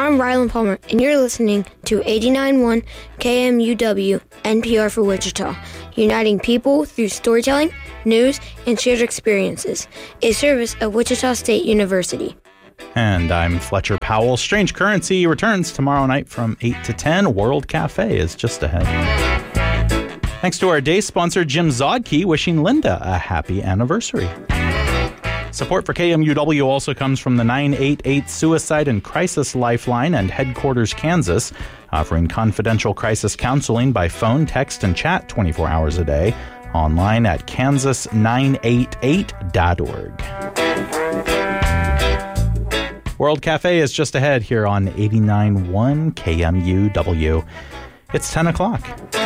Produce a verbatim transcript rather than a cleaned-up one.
I'm Rylan Palmer, and you're listening to eighty-nine point one K M U W, N P R for Wichita, uniting people through storytelling, news, and shared experiences, a service of Wichita State University. And I'm Fletcher Powell. Strange Currency returns tomorrow night from eight to ten. World Cafe is just ahead. Thanks to our day sponsor, Jim Zodke, wishing Linda a happy anniversary. Support for K M U W also comes from the nine eight eight Suicide and Crisis Lifeline and Headquarters Kansas, offering confidential crisis counseling by phone, text, and chat twenty-four hours a day, online at kansas nine eight eight dot org. World Cafe is just ahead here on eighty-nine point one K M U W. It's ten o'clock.